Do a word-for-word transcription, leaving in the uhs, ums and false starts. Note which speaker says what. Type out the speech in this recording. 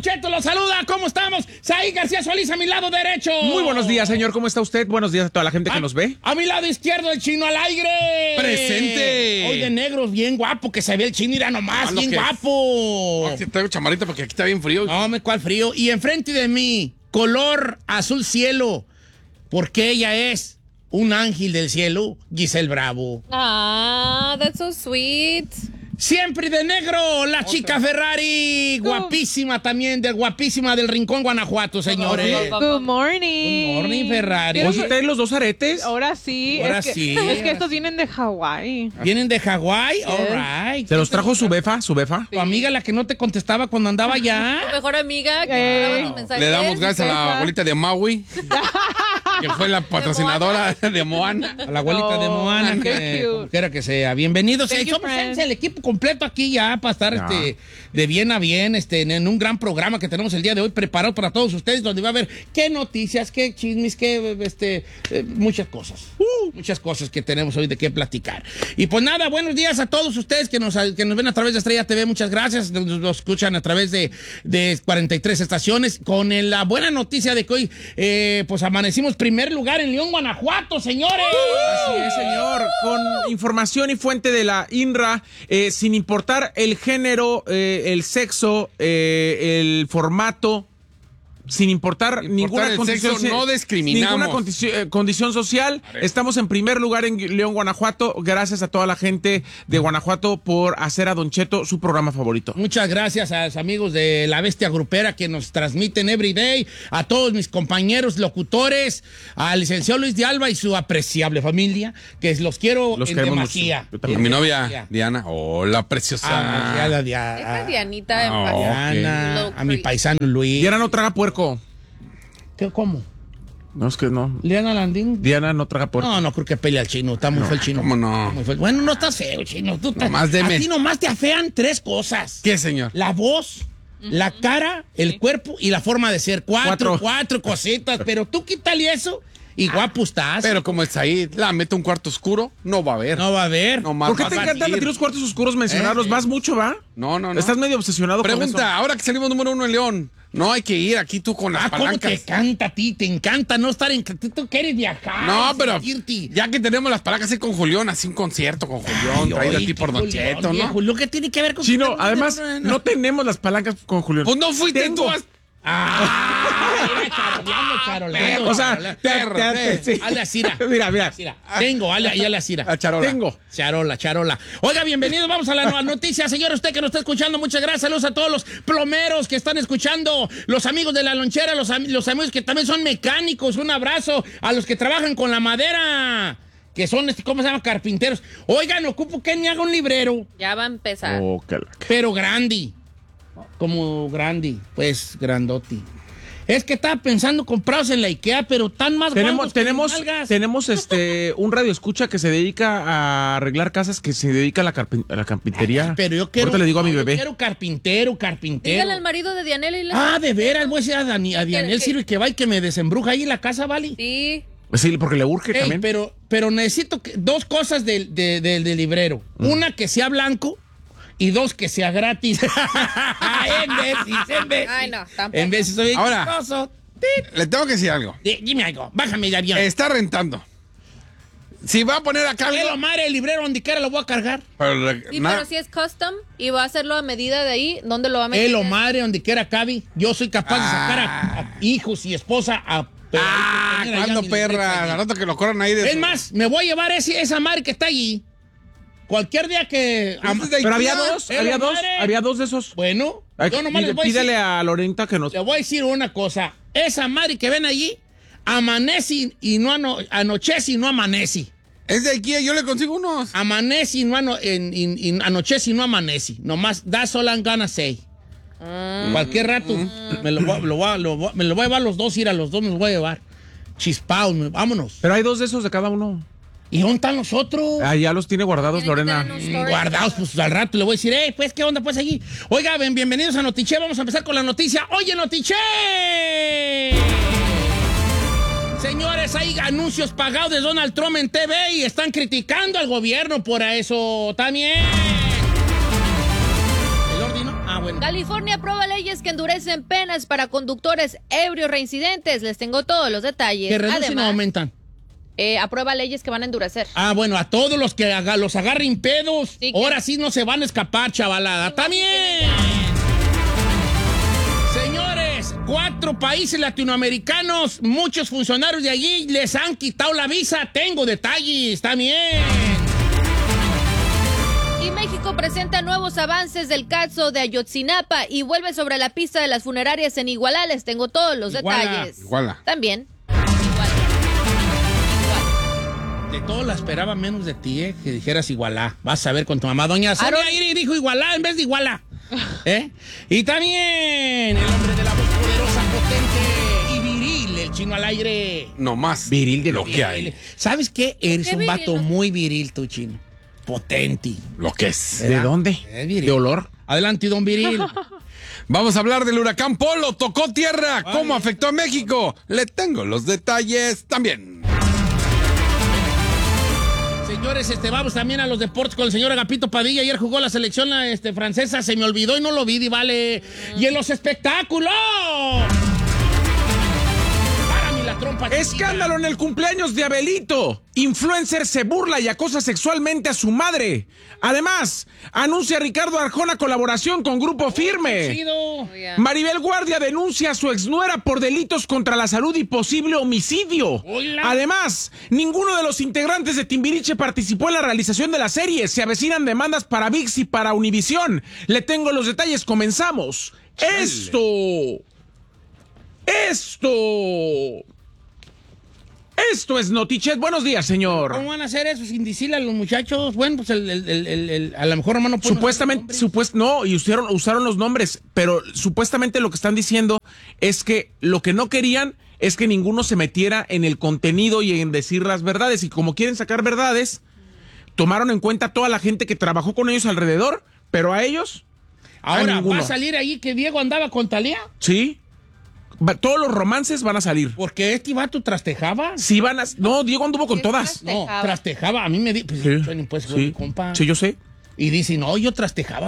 Speaker 1: Cheto los saluda. ¿Cómo estamos? Saí García Solís a mi lado derecho.
Speaker 2: Muy buenos días, señor. ¿Cómo está usted? Buenos días a toda la gente que
Speaker 1: a,
Speaker 2: nos ve.
Speaker 1: A mi lado izquierdo, el Chino al aire.
Speaker 3: ¡Presente!
Speaker 1: Hoy de negros, bien guapo, que se ve el Chino, irá nomás,
Speaker 3: no,
Speaker 1: bien
Speaker 3: que
Speaker 1: guapo.
Speaker 3: Es... Traigo chamarrita porque aquí está bien frío.
Speaker 1: No, me cuál frío. Y enfrente de mí, color azul cielo, porque ella es un ángel del cielo, Giselle Bravo.
Speaker 4: Ah, that's so sweet.
Speaker 1: Siempre de negro, la chica Ferrari, guapísima también, de guapísima del Rincón, Guanajuato, señores.
Speaker 5: Good morning.
Speaker 1: Good morning, Ferrari.
Speaker 2: ¿Vos ustedes los dos aretes?
Speaker 5: Ahora sí.
Speaker 1: Ahora
Speaker 5: es que,
Speaker 1: sí.
Speaker 5: Es que estos vienen de Hawái.
Speaker 1: ¿Vienen de Hawái? All right.
Speaker 2: ¿Se los trajo su befa? ¿Su befa?
Speaker 1: Tu amiga, la que no te contestaba cuando andaba allá.
Speaker 4: Tu mejor amiga, que
Speaker 5: Eh,
Speaker 4: mandaba tus mensajes.
Speaker 3: Le damos gracias a la abuelita de Maui, que fue la patrocinadora de Moana.
Speaker 1: A la abuelita de
Speaker 5: Oh,
Speaker 1: Moana,
Speaker 5: qué
Speaker 1: que
Speaker 5: cute.
Speaker 1: como quiera que sea. Bienvenidos.
Speaker 5: Thank
Speaker 1: Eh,
Speaker 5: you,
Speaker 1: somos
Speaker 5: friend.
Speaker 1: el equipo completo aquí ya para estar
Speaker 2: Ya.
Speaker 1: este, de bien a bien este, en un gran programa que tenemos el día de hoy preparado para todos ustedes, donde va a haber qué noticias, qué chismes, qué este, eh, muchas cosas. Uh, muchas cosas que tenemos hoy de qué platicar. Y pues nada, buenos días a todos ustedes que nos, que nos ven a través de Estrella T V. Muchas gracias. Nos, nos escuchan a través de, de cuarenta y tres estaciones. Con el- la buena noticia de que hoy eh, pues amanecimos primer lugar en León, Guanajuato, señores.
Speaker 2: Así es, señor. Con información y fuente de la I N R A, eh, sin importar el género, eh, el sexo, eh, el formato, sin importar ninguna
Speaker 3: el
Speaker 2: condición,
Speaker 3: sexo, no discriminamos.
Speaker 2: ninguna condici- eh, condición social. Estamos en primer lugar en León, Guanajuato. Gracias a toda la gente de Guanajuato por hacer a Don Cheto su programa favorito.
Speaker 1: Muchas gracias a los amigos de La Bestia Grupera que nos transmiten every day, a todos mis compañeros locutores, al licenciado Luis de Alba y su apreciable familia, que los quiero
Speaker 2: Los
Speaker 1: en
Speaker 2: queremos
Speaker 1: demasía.
Speaker 2: mucho. Yo
Speaker 3: Y
Speaker 2: también.
Speaker 3: mi novia, Diana. Hola, preciosa.
Speaker 1: Ah, a, la Dia-
Speaker 4: Deja a
Speaker 1: a-
Speaker 4: Dianita en
Speaker 3: Ah,
Speaker 4: paz.
Speaker 1: Diana,
Speaker 4: Ok.
Speaker 1: a mi paisano Luis.
Speaker 2: Diana no traga puerco.
Speaker 1: ¿Qué, ¿Cómo?
Speaker 2: No, es que no.
Speaker 1: ¿Diana Landín?
Speaker 2: Diana no traga puerco.
Speaker 1: No, no creo que pelea al chino. Está muy feo el chino.
Speaker 3: ¿cómo no?
Speaker 1: Muy feo. Bueno, no estás feo, chino. Tú estás-
Speaker 3: Nomás deme.
Speaker 1: A ti nomás te afean tres cosas.
Speaker 3: ¿Qué, señor?
Speaker 1: La voz, la cara, el cuerpo y la forma de ser. Cuatro,
Speaker 2: Cuatro.
Speaker 1: cuatro cositas. Pero tú quítale eso y guapo estás.
Speaker 3: Pero como es ahí, la mete a un cuarto oscuro, no va a haber.
Speaker 1: No va a haber.
Speaker 3: No más
Speaker 2: ¿Por qué
Speaker 3: va
Speaker 2: te
Speaker 3: a
Speaker 2: encanta
Speaker 3: salir.
Speaker 2: meter los cuartos oscuros mencionarlos? ¿Vas mucho, va?
Speaker 3: No, no, no.
Speaker 2: Estás medio obsesionado con
Speaker 3: Pregunta,
Speaker 2: eso.
Speaker 3: ahora que salimos número uno en León, no hay que ir aquí tú con las
Speaker 1: Ah, ¿cómo te
Speaker 3: palancas.
Speaker 1: canta a ti? Te encanta no estar en... Tú, tú quieres viajar.
Speaker 3: No, pero
Speaker 1: sentirte.
Speaker 3: ya que tenemos las palancas así con Julián, así un concierto con Julián, traído
Speaker 1: Oye,
Speaker 3: aquí por
Speaker 1: qué
Speaker 3: Don
Speaker 1: Julián,
Speaker 3: Cheto,
Speaker 1: oye,
Speaker 3: ¿no?
Speaker 1: Julián, ¿qué tiene que ver con...
Speaker 2: Chino, además, no tenemos las palancas con Julián.
Speaker 3: Pues no fuiste
Speaker 2: Tengo.
Speaker 3: tú. a-
Speaker 1: Ah, mira, charoleando, charoleando.
Speaker 2: O sea,
Speaker 1: charoleando.
Speaker 2: te,
Speaker 3: perro,
Speaker 2: te-
Speaker 3: sí.
Speaker 2: sí.
Speaker 1: Hazle así, mira.
Speaker 2: Mira, mira.
Speaker 1: Mira, tengo, hazle ahí, hazle así.
Speaker 3: A charola.
Speaker 2: Tengo.
Speaker 1: Charola, charola. Oiga, bienvenidos, vamos a la nueva noticia. Señor, usted que nos está escuchando, muchas gracias. Saludos a todos los plomeros que están escuchando, los amigos de la lonchera, los, am- los amigos que también son mecánicos. Un abrazo a los que trabajan con la madera, que son, este, ¿cómo se llama? Carpinteros. Oigan, ocupo que me haga un librero,
Speaker 4: Ya va a empezar.
Speaker 2: Oh, que la-
Speaker 1: pero grande. Como grande, pues grandoti. Es que estaba pensando comprados en la IKEA, pero tan más
Speaker 2: Tenemos,
Speaker 1: guangos que
Speaker 2: tenemos,
Speaker 1: mis nalgas.
Speaker 2: tenemos este un radio escucha que se dedica a arreglar casas, que se dedica a la, carpin- a la carpintería.
Speaker 1: Pero yo quiero.
Speaker 2: Ahorita le digo a mi
Speaker 1: yo
Speaker 2: bebé.
Speaker 1: quiero carpintero, carpintero.
Speaker 4: Dígale al marido de Dianela y la...
Speaker 1: Ah, de veras, voy a decir a, Dani, a Daniel
Speaker 4: que-
Speaker 1: Sirve que va y que me desembruja ahí en la casa, ¿vale?
Speaker 4: Sí.
Speaker 2: Sí, porque le urge
Speaker 1: Ey,
Speaker 2: también.
Speaker 1: pero, pero necesito que- dos cosas del de, de- del librero. Una que sea blanco y dos que sea gratis. en veces, en veces.
Speaker 4: Ay, no, tampoco.
Speaker 1: En veces soy
Speaker 3: Ahora.
Speaker 1: chistoso.
Speaker 3: Le tengo que decir algo.
Speaker 1: Di- Dime algo, bájame de avión.
Speaker 3: Está rentando. Si va a poner acá
Speaker 1: ¿Qué lo
Speaker 3: algo.
Speaker 1: madre el librero donde quiera lo voy a cargar?
Speaker 3: Pero, la-
Speaker 4: Sí,
Speaker 3: na-
Speaker 4: pero si es custom y va a hacerlo a medida de ahí, ¿dónde lo va a meter?
Speaker 1: Es lo madre donde quiera cabe. Yo soy capaz de sacar a, a hijos y esposa a...
Speaker 3: Ah,
Speaker 1: poner allá
Speaker 3: ¿cuándo,
Speaker 1: mi
Speaker 3: perra?
Speaker 1: libreta
Speaker 3: Al
Speaker 1: allí.
Speaker 3: rato que lo corran ahí de
Speaker 1: Es
Speaker 3: su-
Speaker 1: más, me voy a llevar ese, esa madre que está allí. Cualquier día que...
Speaker 3: Pues es de
Speaker 2: Pero había
Speaker 3: Ikea.
Speaker 2: dos,
Speaker 1: ¡Eh,
Speaker 2: había
Speaker 1: la
Speaker 2: dos,
Speaker 1: madre!
Speaker 2: había dos de esos.
Speaker 1: Bueno,
Speaker 2: Ay,
Speaker 1: yo nomás
Speaker 2: pide-
Speaker 1: les voy a
Speaker 2: pídele
Speaker 1: decir,
Speaker 2: a Lorenta que nos...
Speaker 1: le voy a decir una cosa. Esa madre que ven allí, amanece y no ano- anochece y no amanece.
Speaker 3: Es de Ikea, yo le consigo unos.
Speaker 1: Amanece y no ano- en- en- en- anochece y no amanece. Nomás, that's all I'm gonna say. Cualquier rato me, lo, voy- lo voy a- lo voy- me lo voy a llevar los dos, ir a los dos me los voy a llevar. Chispaos, me- vámonos.
Speaker 2: Pero hay dos de esos de cada uno.
Speaker 1: ¿Y dónde están los otros?
Speaker 2: Ah, ya los tiene guardados,
Speaker 4: Tiene que
Speaker 2: Lorena.
Speaker 4: tener un
Speaker 1: Mm,
Speaker 4: storage.
Speaker 1: Guardados, pues al rato le voy a decir, eh, pues, ¿qué onda, pues, allí? Oiga, bien, bienvenidos a Notiche, vamos a empezar con la noticia. ¡Oye, Notiche! Señores, hay anuncios pagados de Donald Trump en T V y están criticando al gobierno por eso también. ¿El orden no? Ah, bueno.
Speaker 4: California aprueba leyes que endurecen penas para conductores ebrios reincidentes. Les tengo todos los detalles.
Speaker 1: Que reducen o
Speaker 4: Además,
Speaker 1: aumentan.
Speaker 4: eh, aprueba leyes que van a endurecer.
Speaker 1: Ah, bueno, a todos los que haga- los agarren pedos,
Speaker 4: Sí, que-
Speaker 1: ahora sí no se van a escapar, chavalada.
Speaker 4: Igual sí
Speaker 1: ¡También! Señores, cuatro países latinoamericanos, muchos funcionarios de allí les han quitado la visa. Tengo detalles, también.
Speaker 4: Y México presenta nuevos avances del caso de Ayotzinapa y vuelve sobre la pista de las funerarias en Iguala. Les tengo todos los
Speaker 1: Iguala,
Speaker 4: detalles.
Speaker 3: Iguala.
Speaker 4: También.
Speaker 1: De todo la esperaba menos de ti, ¿eh? Que dijeras Igualá. Vas a ver con tu mamá. Doña Sonia
Speaker 4: Aaron-
Speaker 1: Iri dijo Igualá en vez de Iguala. ¿Eh? Y también el hombre de la voz poderosa, potente y viril, el chino al aire.
Speaker 3: No más.
Speaker 2: Viril de
Speaker 3: lo que hay.
Speaker 1: ¿Sabes qué? Eres
Speaker 4: ¿Qué
Speaker 1: un
Speaker 4: viril,
Speaker 1: vato
Speaker 4: no?
Speaker 1: muy viril, tu chino. Potente.
Speaker 3: Lo que es.
Speaker 2: ¿De dónde?
Speaker 1: Es viril.
Speaker 2: ¿De olor?
Speaker 1: Adelante, don Viril.
Speaker 3: Vamos a hablar del huracán Polo. Tocó tierra. ¿Cómo afectó a México? Le tengo los detalles también.
Speaker 1: Señores, este, vamos también a los deportes con el señor Agapito Padilla. Ayer jugó la selección este, francesa, se me olvidó y no lo vi, di vale. Y en los espectáculos. Párame la trompa.
Speaker 2: Escándalo en el cumpleaños de Abelito. Influencer se burla y acosa sexualmente a su madre. Además, anuncia a Ricardo Arjona colaboración con Grupo Firme.
Speaker 1: Chido.
Speaker 2: Maribel Guardia denuncia a su exnuera por delitos contra la salud y posible homicidio.
Speaker 1: Hola.
Speaker 2: Además, ninguno de los integrantes de Timbiriche participó en la realización de la serie. Se avecinan demandas para V I X y para Univisión. Le tengo los detalles, comenzamos. Esto. Esto. Esto es Notichet. Buenos días, señor.
Speaker 1: ¿Cómo van a hacer eso sin decirle a los muchachos? Bueno, pues el, el, el, el- el- a lo mejor hermano pone
Speaker 2: Supuestamente,
Speaker 1: los
Speaker 2: supuest, no, y usaron, usaron los nombres, pero supuestamente lo que están diciendo es que lo que no querían es que ninguno se metiera en el contenido y en decir las verdades. Y como quieren sacar verdades, tomaron en cuenta toda la gente que trabajó con ellos alrededor, pero a ellos, a
Speaker 1: Ahora,
Speaker 2: ninguno.
Speaker 1: ¿va a salir ahí que Diego andaba con Talía?
Speaker 2: Sí. Va- todos los romances van a salir.
Speaker 1: Porque este vato trastejaba.
Speaker 2: Sí van a... No, Diego anduvo con
Speaker 4: ¿Qué
Speaker 2: todas.
Speaker 1: No,
Speaker 4: Trastejaba.
Speaker 1: trastejaba. A mí me di... Pues,
Speaker 2: Sí,
Speaker 1: yo ni pues,
Speaker 2: sí.
Speaker 1: compa.
Speaker 2: Sí, yo sé.
Speaker 1: Y dice, no, yo trastejaba.